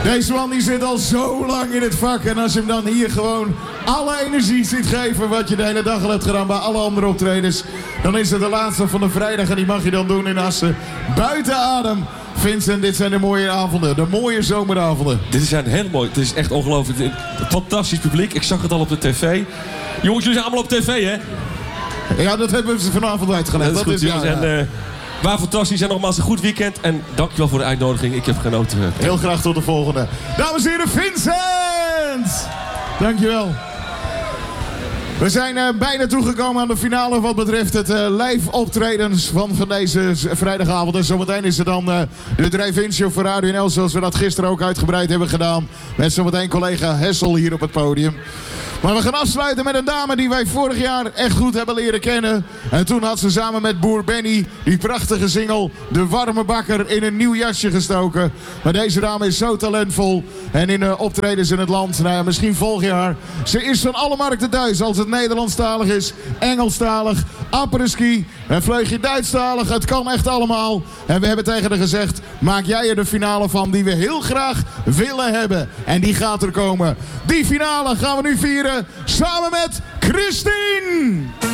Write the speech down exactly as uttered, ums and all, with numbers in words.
Deze man die zit al zo lang in het vak. En als je hem dan hier gewoon alle energie ziet geven wat je de hele dag al hebt gedaan bij alle andere optredens, dan is het de laatste van de vrijdag en die mag je dan doen in Assen. Buiten adem. Vincent, dit zijn de mooie avonden. De mooie zomeravonden. Dit zijn heel mooi. Het is echt ongelooflijk. Fantastisch publiek. Ik zag het al op de tv. Jongens, jullie zijn allemaal op tv, hè? Ja, dat hebben ze vanavond uitgelegd. Dat is goed, jongens. Ja, ja. En, uh, waar fantastisch en nogmaals een goed weekend. En dankjewel voor de uitnodiging. Ik heb genoten. Heel graag tot de volgende. Dames en heren, Vincent! Dankjewel. We zijn uh, bijna toegekomen aan de finale wat betreft het uh, live optredens van, van deze vrijdagavond. En zometeen is er dan uh, de drive-in show voor Radio N L, zoals we dat gisteren ook uitgebreid hebben gedaan. Met zometeen collega Hessel hier op het podium. Maar we gaan afsluiten met een dame die wij vorig jaar echt goed hebben leren kennen. En toen had ze samen met boer Benny die prachtige single De Warme Bakker in een nieuw jasje gestoken. Maar deze dame is zo talentvol. En in uh, optredens in het land, nou ja, misschien volgend jaar. Ze is van alle markten thuis als het Nederlandstalig is, Engelstalig, apres-ski, een vleugje Duitsstalig. Het kan echt allemaal. En we hebben tegen haar gezegd, maak jij er de finale van die we heel graag willen hebben. En die gaat er komen. Die finale gaan we nu vieren samen met Christine.